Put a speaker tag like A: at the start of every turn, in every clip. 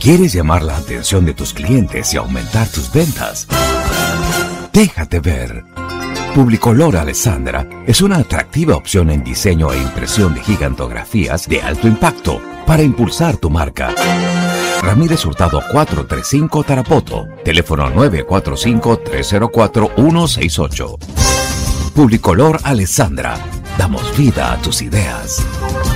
A: ¿Quieres llamar la atención de tus clientes y aumentar tus ventas? Déjate ver. Publicolor Alessandra es una atractiva opción en diseño e impresión de gigantografías de alto impacto para impulsar tu marca. Ramírez Hurtado 435 Tarapoto. Teléfono 945-304-168. Publicolor Alessandra. Damos vida a tus ideas.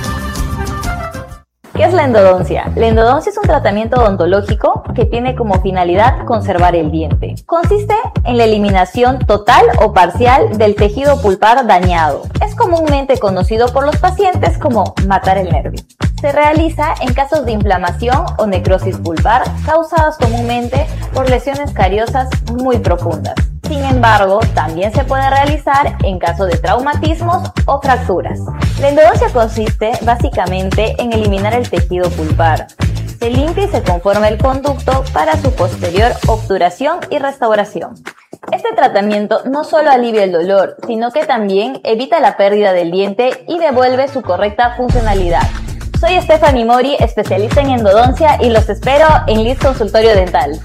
B: ¿Qué es la endodoncia? La endodoncia es un tratamiento odontológico que tiene como finalidad conservar el diente. Consiste en la eliminación total o parcial del tejido pulpar dañado. Es comúnmente conocido por los pacientes como matar el nervio. Se realiza en casos de inflamación o necrosis pulpar causadas comúnmente por lesiones cariosas muy profundas. Sin embargo, también se puede realizar en caso de traumatismos o fracturas. La endodoncia consiste básicamente en eliminar el tejido pulpar. Se limpia y se conforma el conducto para su posterior obturación y restauración. Este tratamiento no solo alivia el dolor, sino que también evita la pérdida del diente y devuelve su correcta funcionalidad. Soy Stephanie Mori, especialista en endodoncia, y los espero en Liz Consultorio Dental.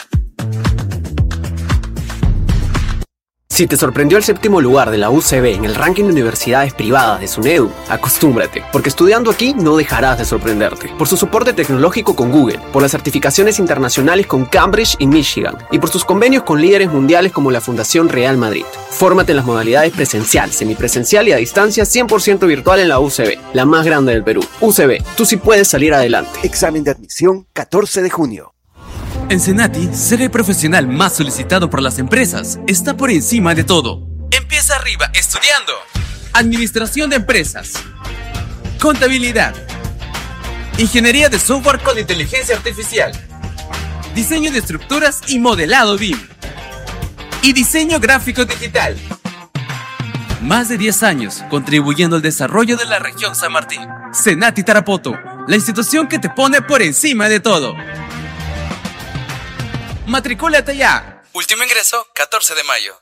C: Si te sorprendió el 7º lugar de la UCB en el ranking de universidades privadas de SUNEDU, acostúmbrate, porque estudiando aquí no dejarás de sorprenderte. Por su soporte tecnológico con Google, por las certificaciones internacionales con Cambridge y Michigan, y por sus convenios con líderes mundiales como la Fundación Real Madrid. Fórmate en las modalidades presencial, semipresencial y a distancia 100% virtual en la UCB, la más grande del Perú. UCB, tú sí puedes salir adelante.
D: Examen de admisión 14 de junio.
E: En Senati, ser el profesional más solicitado por las empresas está por encima de todo. Empieza arriba estudiando Administración de Empresas, Contabilidad, Ingeniería de Software con Inteligencia Artificial, Diseño de Estructuras y Modelado BIM, y Diseño Gráfico Digital. Más de 10 años contribuyendo al desarrollo de la región San Martín. Senati Tarapoto, la institución que te pone por encima de todo. ¡Matricúlate ya! Último ingreso, 14 de mayo.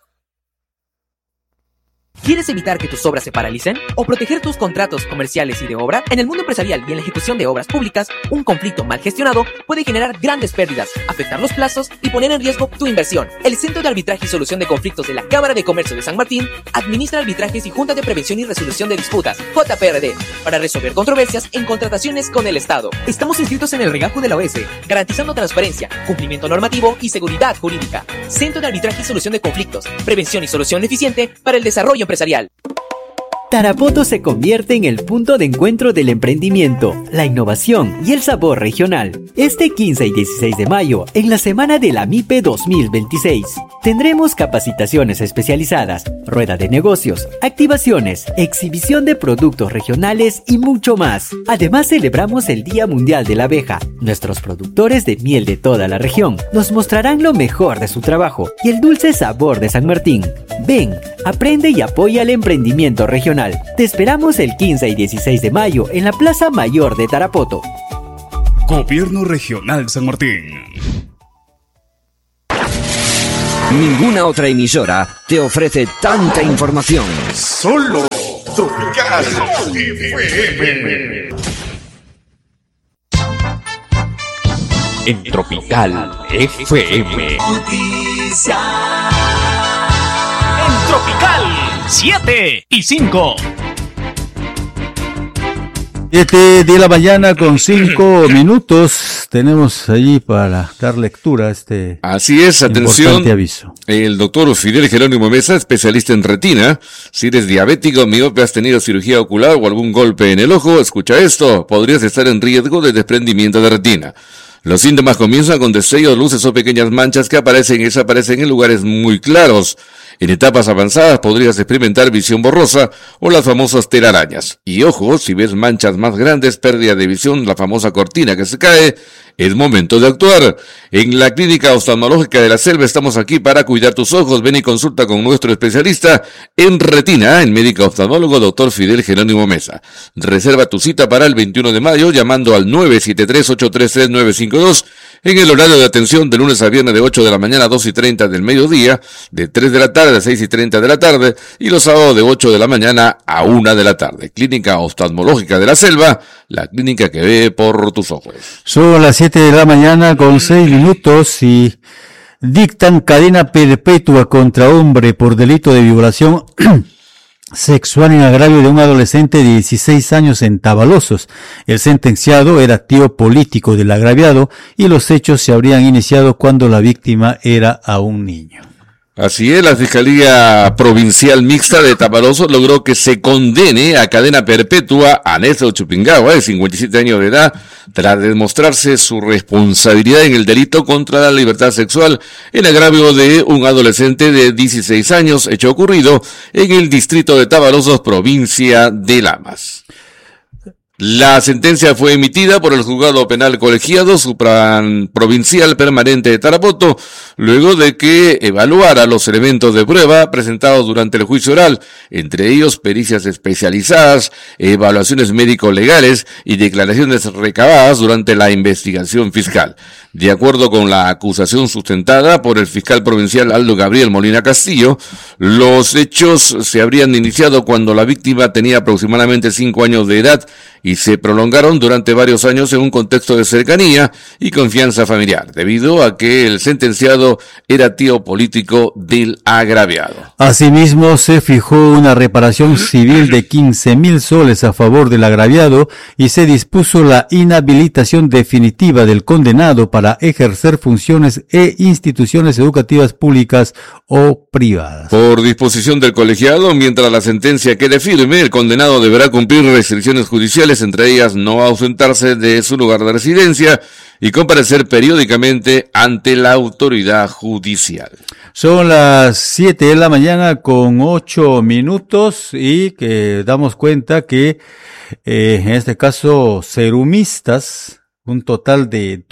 F: ¿Quieres evitar que tus obras se paralicen o proteger tus contratos comerciales y de obra? En el mundo empresarial y en la ejecución de obras públicas, un conflicto mal gestionado puede generar grandes pérdidas, afectar los plazos y poner en riesgo tu inversión. El Centro de Arbitraje y Solución de Conflictos de la Cámara de Comercio de San Martín administra arbitrajes y Junta de Prevención y Resolución de Disputas, JPRD, para resolver controversias en contrataciones con el Estado. Estamos inscritos en el regajo de la OS, garantizando transparencia, cumplimiento normativo y seguridad jurídica. Centro de Arbitraje y Solución de Conflictos, prevención y solución eficiente para el desarrollo empresarial.
G: Tarapoto se convierte en el punto de encuentro del emprendimiento, la innovación y el sabor regional. Este 15 y 16 de mayo, en la semana de la MIPE 2026, tendremos capacitaciones especializadas, rueda de negocios, activaciones, exhibición de productos regionales y mucho más. Además, celebramos el Día Mundial de la Abeja. Nuestros productores de miel de toda la región nos mostrarán lo mejor de su trabajo y el dulce sabor de San Martín. Ven, aprende y apoya el emprendimiento regional. Te esperamos el 15 y 16 de mayo en la Plaza Mayor de Tarapoto.
H: Gobierno Regional San Martín.
I: Ninguna otra emisora te ofrece tanta información.
H: Solo Tropical FM.
J: En Tropical FM.
K: Noticias. En Tropical 7 y 5.
L: 7 de la mañana con 5 minutos. Tenemos allí para dar lectura a este
M: Así es, atención,
L: aviso.
M: El doctor Fidel Jerónimo Mesa, especialista en retina. Si eres diabético, miope, has tenido cirugía ocular o algún golpe en el ojo, escucha esto, podrías estar en riesgo de desprendimiento de retina. Los síntomas comienzan con destellos, luces o pequeñas manchas que aparecen y desaparecen en lugares muy claros. En etapas avanzadas podrías experimentar visión borrosa o las famosas telarañas. Y ojo, si ves manchas más grandes, pérdida de visión, la famosa cortina que se cae, es momento de actuar. En la Clínica Oftalmológica de la Selva estamos aquí para cuidar tus ojos. Ven y consulta con nuestro especialista en retina, el médico oftalmólogo doctor Fidel Jerónimo Mesa. Reserva tu cita para el 21 de mayo llamando al 973-833-952 en el horario de atención de lunes a viernes de 8 de la mañana a 2:30 del mediodía, de 3 de la tarde a 6:30 de la tarde y los sábados de 8 de la mañana a 1 de la tarde. Clínica Oftalmológica de la Selva, la clínica que ve por tus ojos.
L: Son las 7 de la mañana con 6 minutos y dictan cadena perpetua contra hombre por delito de violación sexual en agravio de un adolescente de 16 años en Tavalosos. El sentenciado era tío político del agraviado y los hechos se habrían iniciado cuando la víctima era aún niño.
M: Así es, la Fiscalía Provincial Mixta de Tavalosos logró que se condene a cadena perpetua a Néstor Chupingawa, de 57 años de edad, tras demostrarse su responsabilidad en el delito contra la libertad sexual en agravio de un adolescente de 16 años, hecho ocurrido en el distrito de Tavalosos, provincia de Lamas. La sentencia fue emitida por el Juzgado Penal Colegiado Supraprovincial Permanente de Tarapoto, luego de que evaluara los elementos de prueba presentados durante el juicio oral, entre ellos pericias especializadas, evaluaciones médico-legales y declaraciones recabadas durante la investigación fiscal. De acuerdo con la acusación sustentada por el fiscal provincial Aldo Gabriel Molina Castillo, los hechos se habrían iniciado cuando la víctima tenía aproximadamente 5 años de edad y se prolongaron durante varios años en un contexto de cercanía y confianza familiar, debido a que el sentenciado era tío político del agraviado.
L: Asimismo, se fijó una reparación civil de 15,000 soles a favor del agraviado y se dispuso la inhabilitación definitiva del condenado para ejercer funciones e instituciones educativas públicas o privadas.
M: Por disposición del colegiado, mientras la sentencia quede firme, el condenado deberá cumplir restricciones judiciales, entre ellas no ausentarse de su lugar de residencia y comparecer periódicamente ante la autoridad judicial.
L: Son las 7 de la mañana con 8 minutos y que damos cuenta que en este caso serumistas, un total de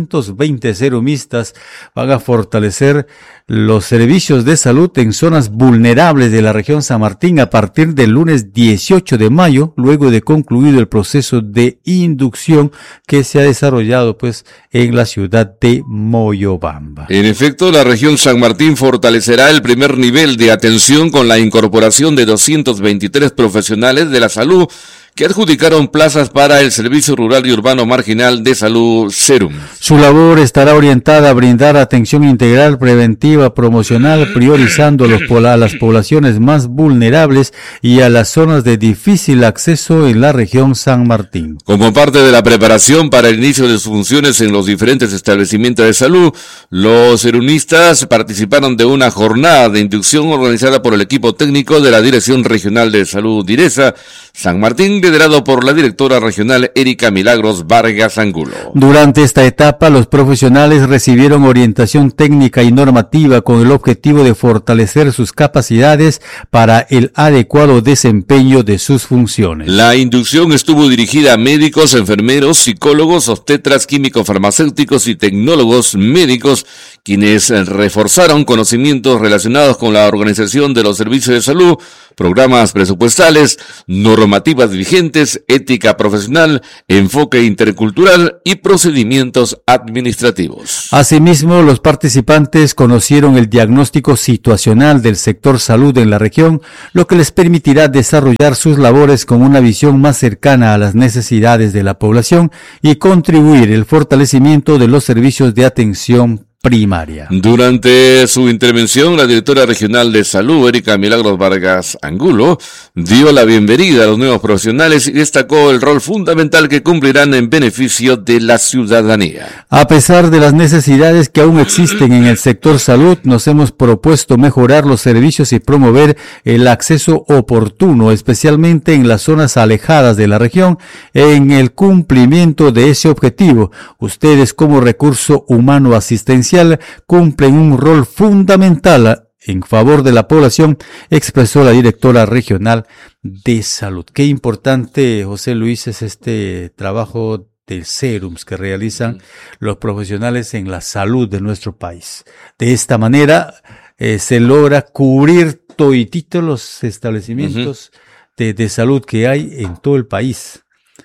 L: 220 serumistas van a fortalecer los servicios de salud en zonas vulnerables de la región San Martín a partir del lunes 18 de mayo, luego de concluido el proceso de inducción que se ha desarrollado pues en la ciudad de Moyobamba.
M: En efecto, la región San Martín fortalecerá el primer nivel de atención con la incorporación de 223 profesionales de la salud que adjudicaron plazas para el Servicio Rural y Urbano Marginal de Salud Serum.
L: Su labor estará orientada a brindar atención integral, preventiva, promocional, priorizando a las poblaciones más vulnerables y a las zonas de difícil acceso en la región San Martín.
M: Como parte de la preparación para el inicio de sus funciones en los diferentes establecimientos de salud, los serumistas participaron de una jornada de inducción organizada por el equipo técnico de la Dirección Regional de Salud Diresa San Martín, liderado por la directora regional Erika Milagros Vargas Angulo.
L: Durante esta etapa, los profesionales recibieron orientación técnica y normativa con el objetivo de fortalecer sus capacidades para el adecuado desempeño de sus funciones.
M: La inducción estuvo dirigida a médicos, enfermeros, psicólogos, obstetras, químicos farmacéuticos y tecnólogos médicos, quienes reforzaron conocimientos relacionados con la organización de los servicios de salud, programas presupuestales, normativas vigentes, ética profesional, enfoque intercultural y procedimientos administrativos.
L: Asimismo, los participantes conocieron el diagnóstico situacional del sector salud en la región, lo que les permitirá desarrollar sus labores con una visión más cercana a las necesidades de la población y contribuir al fortalecimiento de los servicios de atención primaria.
M: Durante su intervención, la directora regional de salud, Erika Milagros Vargas Angulo, dio la bienvenida a los nuevos profesionales y destacó el rol fundamental que cumplirán en beneficio de la ciudadanía.
L: A pesar de las necesidades que aún existen en el sector salud, nos hemos propuesto mejorar los servicios y promover el acceso oportuno, especialmente en las zonas alejadas de la región. En el cumplimiento de ese objetivo, ustedes como recurso humano asistencial cumplen un rol fundamental en favor de la población, expresó la directora regional de salud. Qué importante, José Luis, es este trabajo de serums que realizan los profesionales en la salud de nuestro país. De esta manera se logra cubrir todititos los establecimientos de salud que hay en todo el país.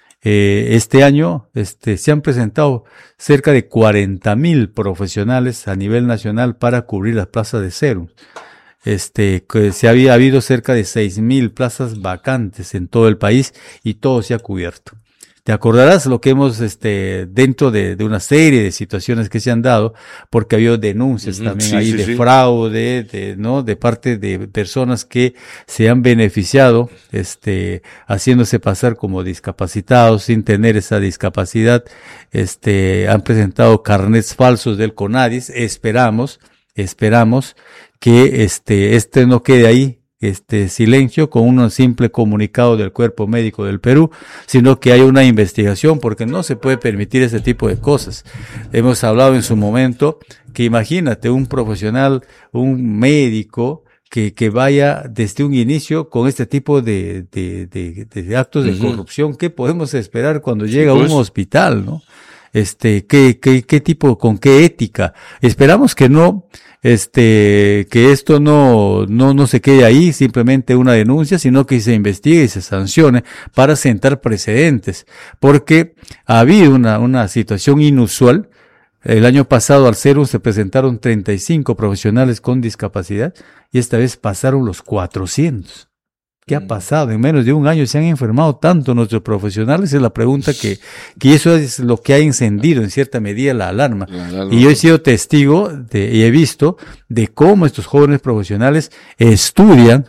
L: Este año se han presentado cerca de 40,000 profesionales a nivel nacional para cubrir las plazas de serum. Que se había habido cerca de 6,000 plazas vacantes en todo el país y todo se ha cubierto. Te acordarás lo que hemos, dentro de una serie de situaciones que se han dado, porque ha habido denuncias también ahí de fraude, de parte de personas que se han beneficiado, haciéndose pasar como discapacitados sin tener esa discapacidad, han presentado carnets falsos del CONADIS. Esperamos que no quede ahí, silencio con un simple comunicado del Cuerpo Médico del Perú, sino que hay una investigación, porque no se puede permitir ese tipo de cosas. Hemos hablado en su momento que imagínate un profesional, un médico que vaya desde un inicio con este tipo de actos de corrupción. ¿Qué podemos esperar cuando llega a un hospital, no? ¿Qué tipo, con qué ética? Esperamos que no, que esto no se quede ahí, simplemente una denuncia, sino que se investigue y se sancione para sentar precedentes, porque ha habido una situación inusual. El año pasado al CERUM se presentaron 35 profesionales con discapacidad y esta vez pasaron los 400. ¿Qué ha pasado? En menos de un año se han enfermado tanto nuestros profesionales. Es la pregunta que eso es lo que ha encendido en cierta medida la alarma. Y yo he sido testigo y he visto de cómo estos jóvenes profesionales estudian,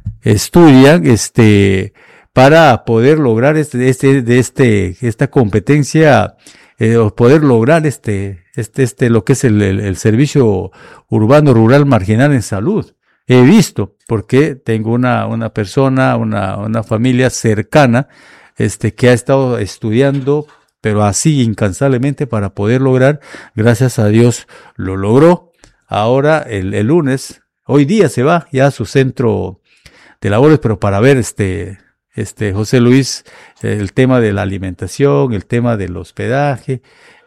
L: para poder lograr esta competencia, o poder lograr lo que es el servicio urbano rural marginal en salud. He visto, porque tengo una persona, una familia cercana, que ha estado estudiando, pero así incansablemente para poder lograr. Gracias a Dios lo logró. Ahora, el lunes, hoy día se va ya a su centro de labores, pero para ver, José Luis, el tema de la alimentación, el tema del hospedaje,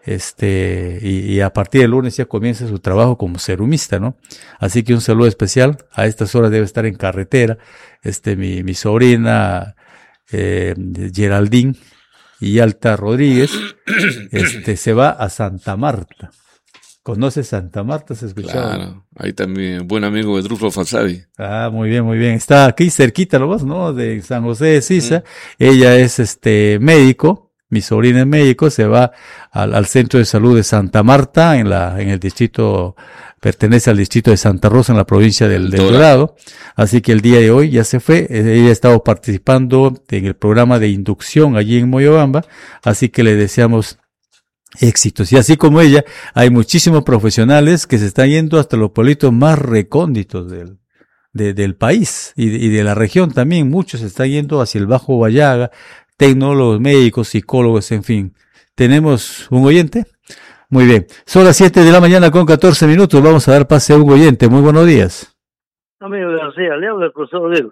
L: y a partir del lunes ya comienza su trabajo como serumista, ¿no? Así que un saludo especial. A estas horas debe estar en carretera, mi sobrina, Geraldine y Alta Rodríguez, se va a Santa Marta. ¿Conoces Santa Marta? ¿Se escuchaba?
M: Claro, ahí también, buen amigo de Drufo Fasabi.
L: Ah, muy bien, muy bien. Está aquí cerquita nomás, ¿no? De San José de Sisa. Ella es médico. Mi sobrina es médico, se va al centro de salud de Santa Marta, en el distrito, pertenece al distrito de Santa Rosa, en la provincia del Dorado. Así que el día de hoy ya se fue. Ella ha estado participando en el programa de inducción allí en Moyobamba, así que le deseamos éxitos. Y así como ella, hay muchísimos profesionales que se están yendo hasta los pueblitos más recónditos del país y de la región también. Muchos se están yendo hacia el Bajo Huallaga, tecnólogos, médicos, psicólogos, en fin. ¿Tenemos un oyente? Muy bien. Son las 7 de la mañana con 14 minutos. Vamos a dar pase a un oyente. Muy buenos días.
N: Amigo García, le hablo del profesor Odilo.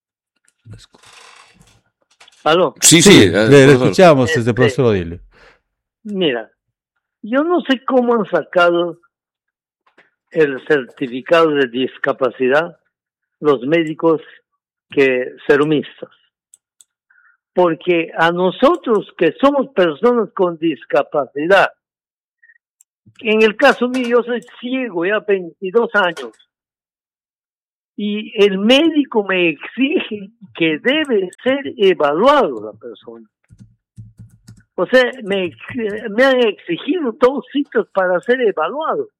N: ¿Aló?
L: Sí, le escuchamos desde el profesor Odilo.
N: Mira, yo no sé cómo han sacado el certificado de discapacidad los médicos serumistas. Porque a nosotros que somos personas con discapacidad, en el caso mío yo soy ciego ya 22 años, y el médico me exige que debe ser evaluado la persona. O sea, me han exigido 2 citas para ser evaluado.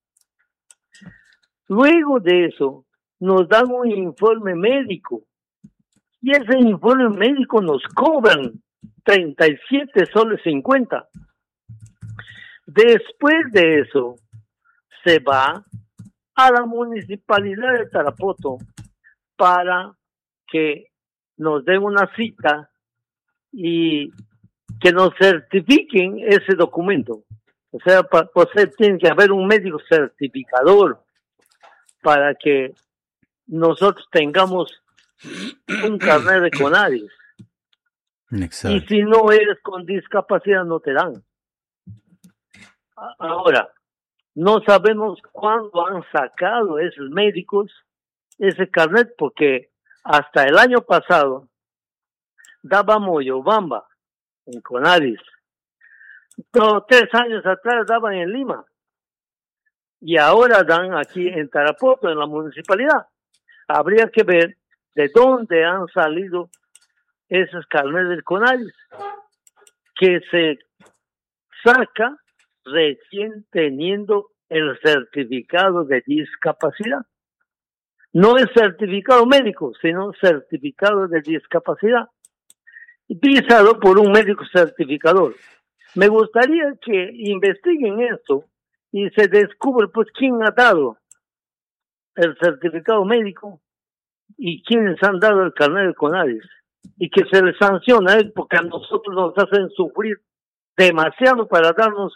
N: Luego de eso, nos dan un informe médico. Y ese informe médico nos cobran 37 soles 50. Después de eso, se va a la municipalidad de Tarapoto para que nos den una cita y que nos certifiquen ese documento. O sea, tiene que haber un médico certificador para que nosotros tengamos un carnet de CONADIS.
L: Exacto.
N: Y si no eres con discapacidad no te dan. Ahora, no sabemos cuándo han sacado esos médicos ese carnet, porque hasta el año pasado daba Moyobamba en CONADIS. 3 años atrás daban en Lima. Y ahora dan aquí en Tarapoto, en la municipalidad. Habría que ver de dónde han salido esos carnets del CONADIS. que se saca recién teniendo el certificado de discapacidad. No es certificado médico, sino certificado de discapacidad, visado por un médico certificador. Me gustaría que investiguen esto y se descubre pues quién ha dado el certificado médico y quiénes han dado el carnet de CONADIS, y que se les sanciona, porque a nosotros nos hacen sufrir demasiado para darnos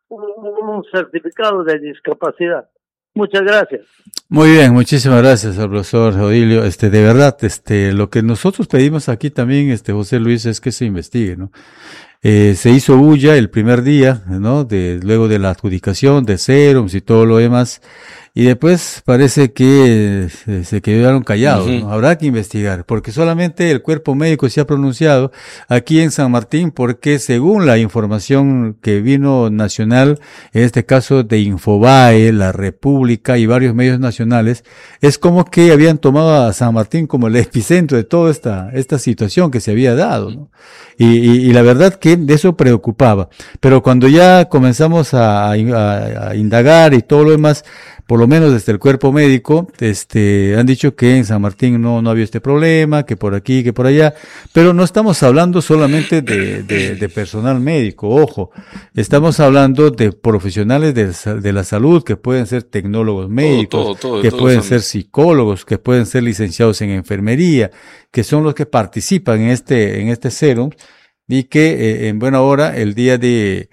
N: un certificado de discapacidad. Muchas gracias.
L: Muy bien, muchísimas gracias al profesor Odilio. De verdad, lo que nosotros pedimos aquí también, José Luis, es que se investigue, ¿no? Se hizo bulla el primer día, ¿no? Luego de la adjudicación de serums y todo lo demás. Y después parece que se quedaron callados, ¿no? Habrá que investigar, porque solamente el cuerpo médico se ha pronunciado aquí en San Martín, porque según la información que vino nacional, en este caso de Infobae, La República y varios medios nacionales, es como que habían tomado a San Martín como el epicentro de toda esta situación que se había dado, ¿no? Y la verdad que de eso preocupaba. Pero cuando ya comenzamos a indagar y todo lo demás, por lo menos desde el cuerpo médico, han dicho que en San Martín no había este problema, que por aquí, que por allá, pero no estamos hablando solamente de personal médico, ojo, estamos hablando de profesionales de la salud, que pueden ser tecnólogos médicos, que pueden ser psicólogos, que pueden ser licenciados en enfermería, que son los que participan en este serum, y que en buena hora, el día de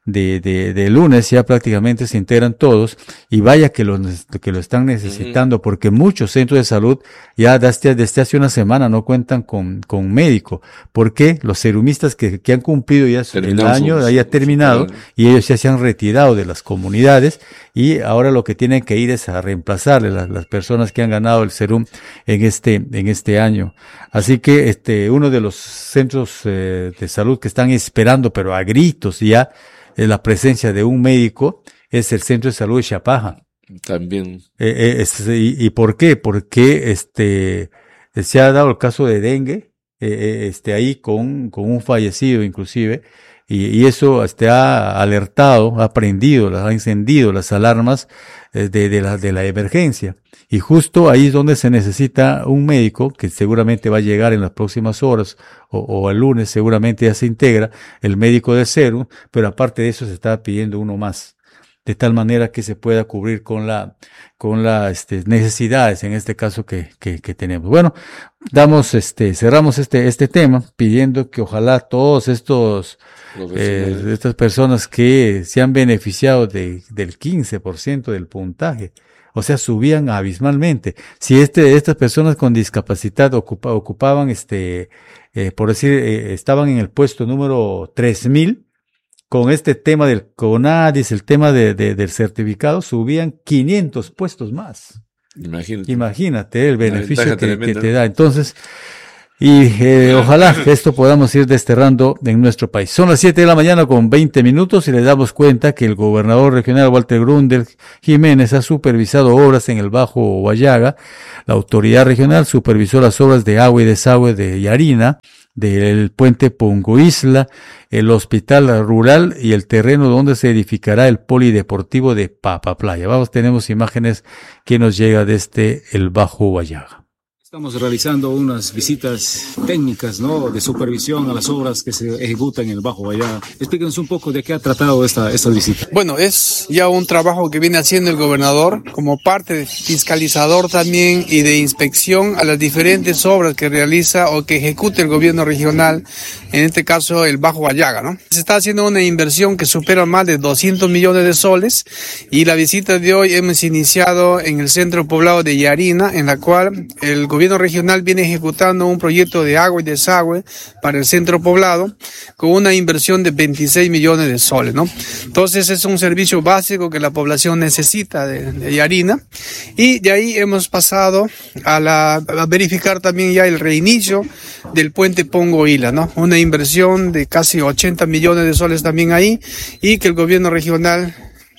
L: lunes ya prácticamente se integran todos, y vaya que lo están necesitando, porque muchos centros de salud ya desde hace una semana no cuentan con médico, porque los serumistas que han cumplido ya el año haya terminado, y ellos ya se han retirado de las comunidades, y ahora lo que tienen que ir es a reemplazarle las personas que han ganado el serum en este año. Así que uno de los centros de salud que están esperando, pero a gritos ya, la presencia de un médico, es el Centro de Salud de Chapaja.
M: También.
L: ¿Y por qué? Porque se ha dado el caso de dengue, ahí con un fallecido inclusive, y eso ha alertado, ha encendido las alarmas de la emergencia. Y justo ahí es donde se necesita un médico, que seguramente va a llegar en las próximas horas, o el lunes seguramente ya se integra el médico de serum, pero aparte de eso se está pidiendo uno más, de tal manera que se pueda cubrir con las necesidades, en este caso que tenemos. Bueno, cerramos este tema pidiendo que ojalá todos estas personas que se han beneficiado del 15% del puntaje, o sea, subían abismalmente. Si estas personas con discapacidad ocupaban, por decir, estaban en el puesto número 3000, con este tema del CONADIS, el tema del certificado, subían 500 puestos más. Imagínate el beneficio que te da. Entonces, ojalá esto podamos ir desterrando en nuestro país. Son las 7 de la mañana con 20 minutos y le damos cuenta que el gobernador regional Walter Grundel Jiménez ha supervisado obras en el Bajo Guayaga. La autoridad regional supervisó las obras de agua y desagüe de Yarina, del puente Pongo Isla, el hospital rural y el terreno donde se edificará el polideportivo de Papa Playa. Tenemos imágenes que nos llega desde el Bajo Guayaga.
O: Estamos realizando unas visitas técnicas, ¿no?, de supervisión a las obras que se ejecutan en el Bajo Guayaga. Explíquenos un poco de qué ha tratado esta visita.
P: Bueno, es ya un trabajo que viene haciendo el gobernador como parte de fiscalizador también y de inspección a las diferentes obras que realiza o que ejecuta el gobierno regional, en este caso el Bajo Guayaga, ¿no? Se está haciendo una inversión que supera más de 200 millones de soles, y la visita de hoy hemos iniciado en el centro poblado de Yarina, en la cual el gobierno regional viene ejecutando un proyecto de agua y desagüe para el centro poblado con una inversión de 26 millones de soles, ¿no? Entonces es un servicio básico que la población necesita de Yarina, y de ahí hemos pasado a verificar también ya el reinicio del puente Pongo Isla, ¿no? Una inversión de casi 80 millones de soles también ahí, y que el gobierno regional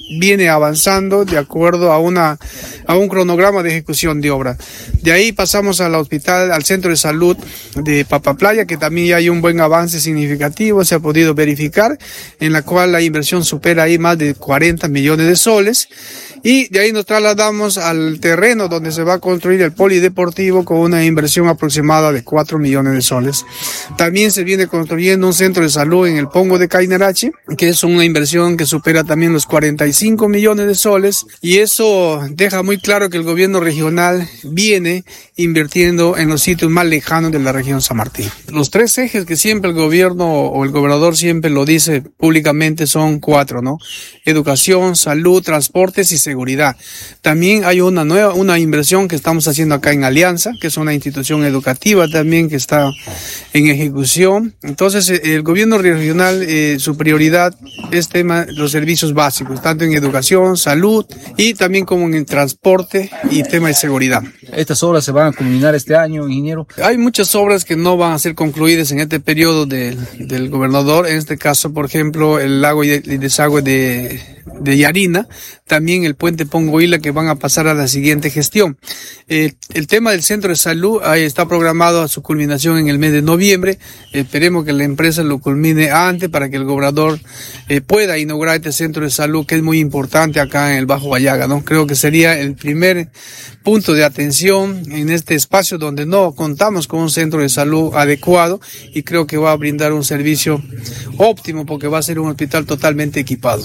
P: viene avanzando de acuerdo a un cronograma de ejecución de obra. De ahí pasamos al centro de salud de Papaplaya, que también hay un buen avance significativo, se ha podido verificar, en la cual la inversión supera ahí más de 40 millones de soles. Y de ahí nos trasladamos al terreno donde se va a construir el polideportivo con una inversión aproximada de 4 millones de soles. También se viene construyendo un centro de salud en el Pongo de Cainarachi, que es una inversión que supera también los 45 millones de soles, y eso deja muy claro que el gobierno regional viene invirtiendo en los sitios más lejanos de la región San Martín. Los 3 ejes que siempre el gobierno o el gobernador siempre lo dice públicamente son 4, ¿no? Educación, salud, transportes y seguridad. También hay una inversión que estamos haciendo acá en Alianza, que es una institución educativa también que está en ejecución. Entonces, el gobierno regional, su prioridad es los servicios básicos, tanto en educación, salud y también como en transporte y tema de seguridad.
O: ¿Estas obras se van a culminar este año, ingeniero?
P: Hay muchas obras que no van a ser concluidas en este periodo del gobernador. En este caso, por ejemplo, el lago y desagüe de Yarina, también el puente Pongoila, que van a pasar a la siguiente gestión. El tema del centro de salud está programado a su culminación en el mes de noviembre. Esperemos que la empresa lo culmine antes para que el gobernador pueda inaugurar este centro de salud, que es muy importante acá en el Bajo Bayaga, ¿no? Creo que sería el primer punto de atención en este espacio donde no contamos con un centro de salud adecuado, y creo que va a brindar un servicio óptimo porque va a ser un hospital totalmente equipado.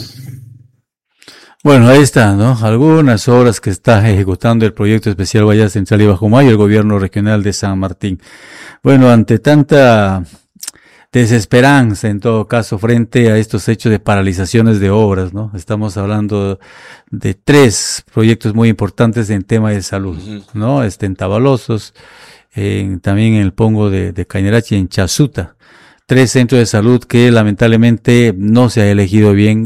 L: Bueno, ahí está, ¿no? Algunas obras que está ejecutando el proyecto especial Guayas Central y Bajo Mayo, el gobierno regional de San Martín. Bueno, ante tanta desesperanza, en todo caso, frente a estos hechos de paralizaciones de obras, ¿no? Estamos hablando de 3 proyectos muy importantes en tema de salud, ¿no? En Tabalosos, también en el Pongo de Cainarachi, en Chasuta. 3 centros de salud que lamentablemente no se ha elegido bien,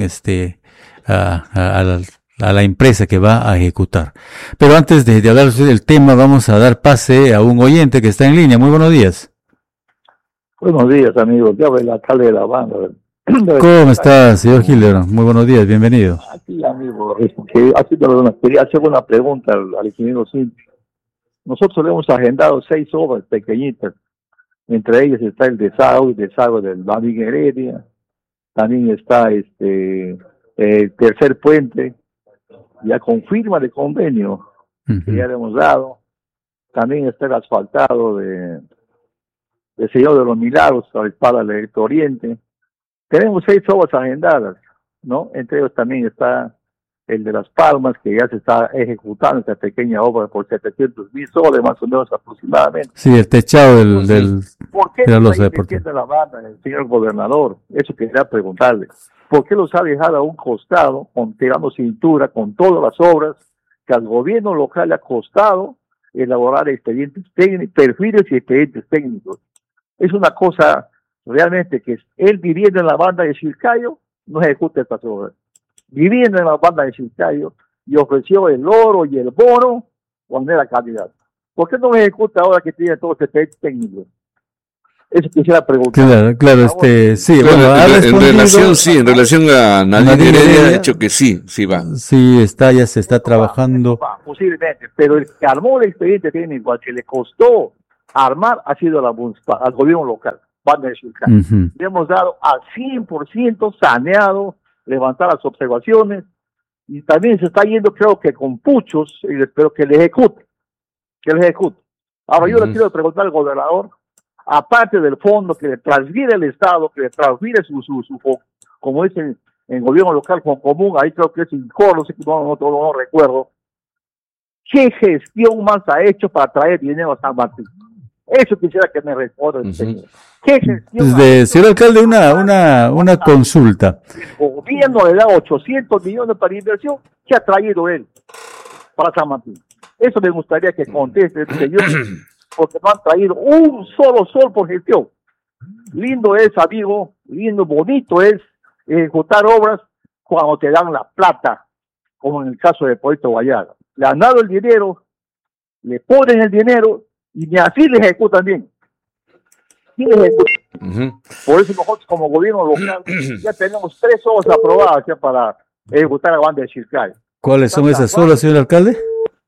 L: a la empresa que va a ejecutar. Pero antes de hablar del tema, vamos a dar pase a un oyente que está en línea. Muy buenos días.
Q: Buenos días, amigos. Yo soy el alcalde de La Banda.
L: ¿Cómo está, señor Hildebrand? Muy buenos días, bienvenido.
Q: Aquí, amigo, quería hacer una pregunta al ingeniero Cinti. Nosotros le hemos agendado 6 obras pequeñitas. Entre ellas está el desagüe del David Heredia. También está el tercer puente, ya con firma de convenio que ya le hemos dado. También está el asfaltado de Señor de los Milagros para el Electo Oriente. Tenemos 6 obras agendadas, ¿no? Entre ellos también está el de Las Palmas, que ya se está ejecutando esta pequeña obra por 700,000 soles, más o menos aproximadamente.
L: Sí, el techado
Q: ¿Por qué no está invirtiendo la banda el señor gobernador? Eso quería preguntarle. ¿Por qué los ha dejado a un costado, tirando cintura, con todas las obras que al gobierno local le ha costado elaborar expedientes técnicos, perfiles y expedientes técnicos? Es una cosa realmente que él, viviendo en la banda de Chilcayo, no ejecuta estas obras. Viviendo en la banda de Chilcayo y ofreció el oro y el bono cuando era candidato. ¿Por qué no ejecuta ahora que tiene todos los expedientes técnicos? Eso quisiera preguntar.
L: Claro, sí,
M: bueno, en relación a Nadine Heredia ha dicho que sí va.
L: Sí, ya se está trabajando.
Q: Posiblemente, pero el que armó el expediente técnico, al que le costó armar, ha sido al gobierno local, Banda de Chilcayo. Le hemos dado al 100% saneado, levantar las observaciones, y también se está yendo, creo que con puchos, y espero que le ejecute. Ahora yo le quiero preguntar al gobernador, aparte del fondo que le transfiere el Estado, que le transfiere su como dicen en gobierno local con común, ahí creo que es INCOR, no recuerdo, ¿qué gestión más ha hecho para traer dinero a San Martín? Eso quisiera que me responda el señor. ¿Qué gestión?
L: Señor alcalde, una consulta.
Q: El gobierno le da 800 millones para inversión, ¿qué ha traído él para San Martín? Eso me gustaría que conteste el señor, porque no han traído un solo sol por gestión. Lindo es, amigo, bonito es ejecutar obras cuando te dan la plata, como en el caso de Puerto Guayaga. Le han dado el dinero, le ponen el dinero y ni así le ejecutan bien. Por eso nosotros como gobierno local ya tenemos 3 obras aprobadas ya para ejecutar la banda de Chilcay.
L: ¿Cuáles son esas obras, señor alcalde?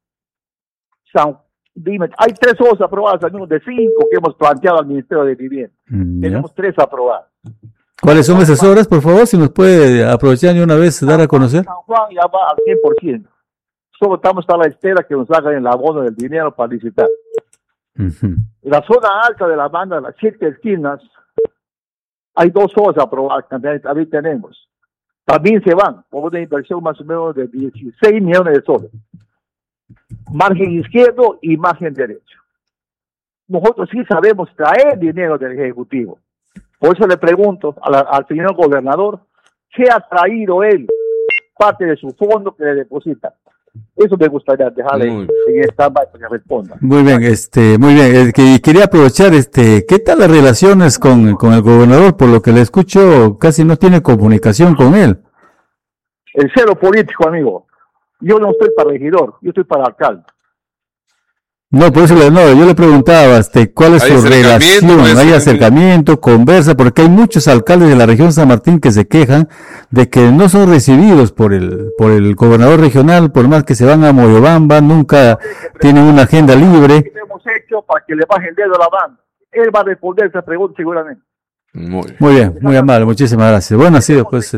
Q: Dime, hay 3 obras aprobadas, al menos de 5 que hemos planteado al Ministerio de Vivienda. Tenemos 3 aprobadas.
L: ¿Cuáles son esas obras, por favor? Si nos puede aprovechar de una vez dar a conocer.
Q: San Juan ya va al 100%. Solo estamos a la espera que nos hagan el abono del dinero para licitar. En la zona alta de la banda, de las 7 esquinas, hay 2 obras aprobadas, también tenemos. También se van por una inversión más o menos de 16 millones de soles. Margen izquierdo y margen derecho. Nosotros sí sabemos traer dinero del Ejecutivo. Por eso le pregunto al señor gobernador, ¿qué ha traído él? Parte de su fondo que le deposita. Eso me gustaría dejarle en esta para que responda.
L: Muy bien, muy bien. Quería aprovechar, ¿qué tal las relaciones con el gobernador? Por lo que le escucho, casi no tiene comunicación con él.
Q: El cero político, amigo. Yo no estoy para regidor, yo estoy para alcalde.
L: No, por eso yo le preguntaba, ¿cuál es su relación? ¿Hay acercamiento, conversa? Porque hay muchos alcaldes de la región San Martín que se quejan de que no son recibidos por el gobernador regional, por más que se van a Moyobamba, nunca tienen una agenda libre.
Q: ¿Qué hemos hecho para que le baje el dedo a la banda? Él va a responder esa pregunta seguramente.
L: Muy bien, muy amable, muchísimas gracias. Bueno, ha sido pues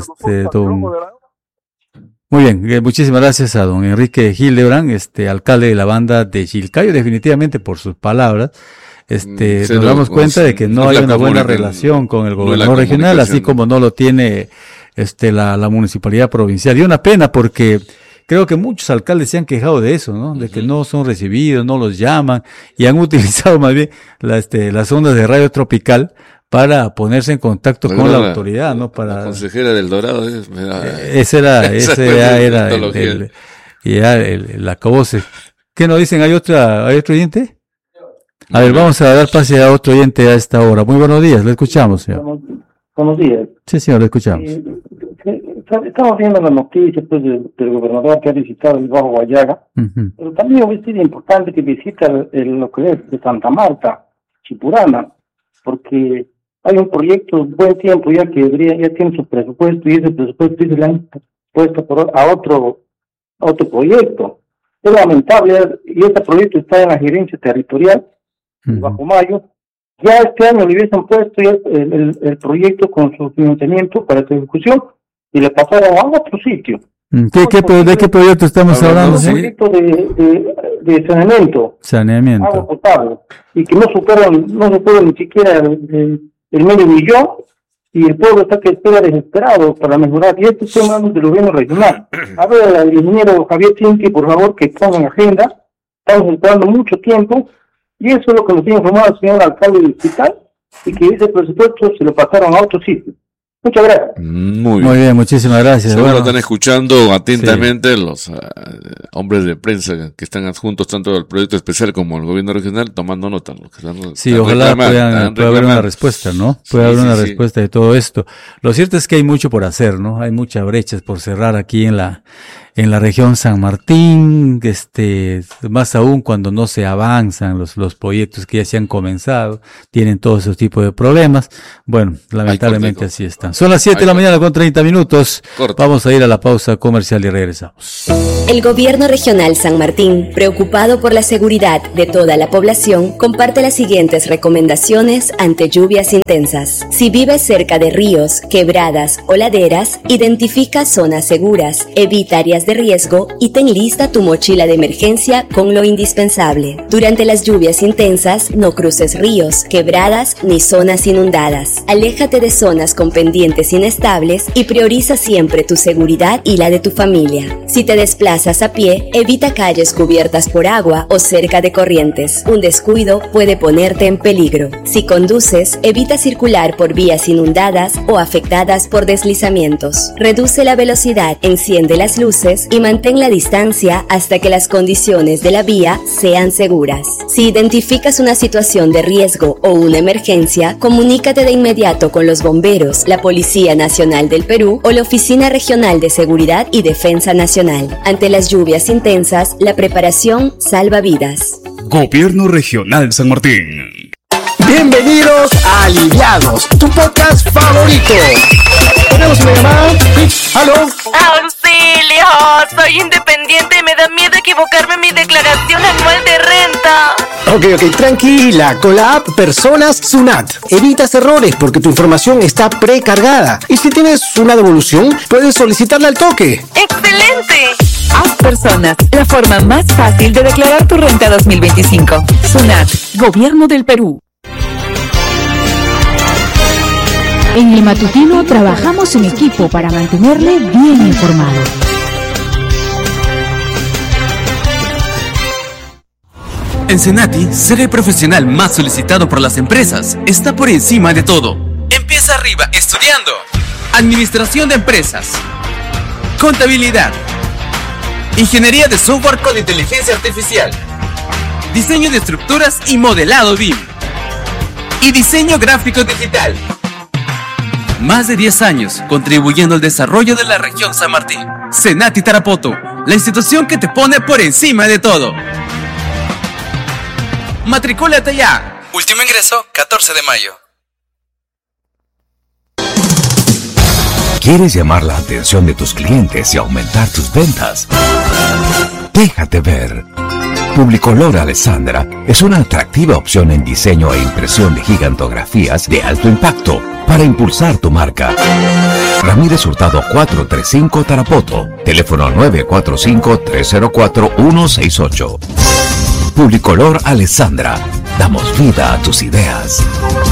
L: Muy bien, muchísimas gracias a don Enrique Hildebrand, alcalde de la banda de Chilcayo, definitivamente por sus palabras. Nos damos cuenta de que no hay una buena relación con el gobernador regional, así como no lo tiene la municipalidad provincial. Y una pena porque creo que muchos alcaldes se han quejado de eso, ¿no? De que no son recibidos, no los llaman y han utilizado más bien las ondas de radio tropical para ponerse en contacto con la autoridad, ¿no? Para
M: la consejera del Dorado.
L: Ese era el acabose. ¿Qué nos dicen? ¿Hay otro oyente? A ver, vamos a dar pase a otro oyente a esta hora. Muy buenos días, le escuchamos, señor.
R: Buenos días.
L: Sí, señor, le escuchamos.
R: Estamos viendo la noticia pues, del gobernador que ha visitado el Bajo Guayaga, pero también es importante que visita lo que es de Santa Marta, Chipurana, porque hay un proyecto buen tiempo ya que ya tiene su presupuesto y ese presupuesto se le han puesto a otro proyecto. Es lamentable y este proyecto está en la gerencia territorial Bajo Mayo. Ya este año le hubiesen puesto ya el proyecto con su financiamiento para su ejecución y le pasaron a otro sitio.
L: ¿De qué proyecto estamos hablando?
R: Un proyecto de saneamiento. Agua potable. Y que no superan ni siquiera el medio millón y el pueblo está que espera desesperado para mejorar. Y esto es manos del gobierno regional. A ver, al ingeniero Javier Chinqui, por favor, que ponga en agenda. Estamos esperando mucho tiempo y eso es lo que nos tiene informado el señor alcalde del hospital y que ese presupuesto se lo pasaron a otro sitio. Muchas gracias.
L: Muy bien, muchísimas gracias.
M: Seguro están escuchando atentamente los hombres de prensa que están adjuntos tanto al proyecto especial como al gobierno regional tomando nota.
L: Ojalá pueda haber una respuesta, ¿no? Puede haber una respuesta de todo esto. Lo cierto es que hay mucho por hacer, ¿no? Hay muchas brechas por cerrar aquí en la región San Martín, más aún cuando no se avanzan los proyectos que ya se han comenzado, tienen todos esos tipos de problemas. Bueno, lamentablemente así están. Son las 7 de la mañana con 30 minutos. Vamos a ir a la pausa comercial y regresamos.
S: El Gobierno Regional San Martín, preocupado por la seguridad de toda la población, comparte las siguientes recomendaciones ante lluvias intensas. Si vives cerca de ríos, quebradas o laderas, identifica zonas seguras, evita áreas de riesgo y ten lista tu mochila de emergencia con lo indispensable. Durante las lluvias intensas, no cruces ríos, quebradas ni zonas inundadas. Aléjate de zonas con pendientes inestables y prioriza siempre tu seguridad y la de tu familia. Si te desplazas a pie, evita calles cubiertas por agua o cerca de corrientes. Un descuido puede ponerte en peligro. Si conduces, evita circular por vías inundadas o afectadas por deslizamientos. Reduce la velocidad, enciende las luces y mantén la distancia hasta que las condiciones de la vía sean seguras. Si identificas una situación de riesgo o una emergencia, comunícate de inmediato con los bomberos, la Policía Nacional del Perú o la Oficina Regional de Seguridad y Defensa Nacional. Ante las lluvias intensas, la preparación salva vidas.
H: Gobierno Regional San Martín.
K: Bienvenidos a Aliviados, tu podcast favorito. Tenemos una llamada. ¿Aló?
T: Sí, familia. Soy independiente y me da miedo equivocarme en mi declaración anual de renta.
K: Ok, tranquila. Con la app Personas Sunat evitas errores porque tu información está precargada. Y si tienes una devolución, puedes solicitarla al toque.
T: ¡Excelente!
U: App Personas, la forma más fácil de declarar tu renta 2025. Sunat, Gobierno del Perú.
V: En el matutino trabajamos en equipo para mantenerle bien informado.
E: En Senati, ser el profesional más solicitado por las empresas está por encima de todo. Empieza arriba estudiando Administración de Empresas, Contabilidad, Ingeniería de Software con Inteligencia Artificial, Diseño de Estructuras y Modelado BIM, y Diseño Gráfico Digital. Más de 10 años contribuyendo al desarrollo de la región San Martín. Senati Tarapoto, la institución que te pone por encima de todo. ¡Matricúlate ya!
W: Último ingreso, 14 de mayo.
A: ¿Quieres llamar la atención de tus clientes y aumentar tus ventas? Déjate ver. Publicolor Alessandra es una atractiva opción en diseño e impresión de gigantografías de alto impacto para impulsar tu marca. Ramírez Hurtado 435 Tarapoto, teléfono 945-304-168. Publicolor Alessandra, damos vida a tus ideas.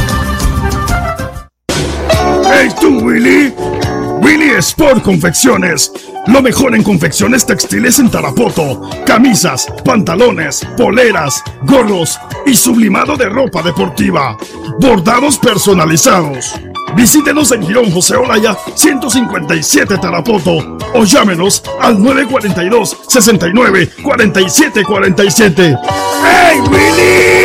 H: ¡Hey tú, Willy! Willy Sport Confecciones. Lo mejor en confecciones textiles en Tarapoto. Camisas, pantalones, poleras, gorros y sublimado de ropa deportiva. Bordados personalizados. Visítenos en Girón José Olaya 157 Tarapoto o llámenos al 942-69-4747. ¡Hey, Willy!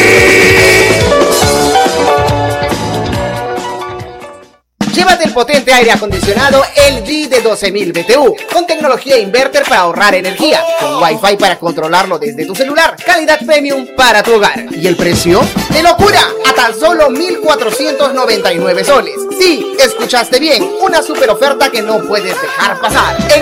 X: Llévate el potente aire acondicionado LG de 12.000 BTU con tecnología inverter para ahorrar energía, con Wi-Fi para controlarlo desde tu celular, calidad premium para tu hogar. ¿Y el precio? ¡De locura! A tan solo 1.499 soles. Sí, escuchaste bien, una super oferta que no puedes dejar pasar. En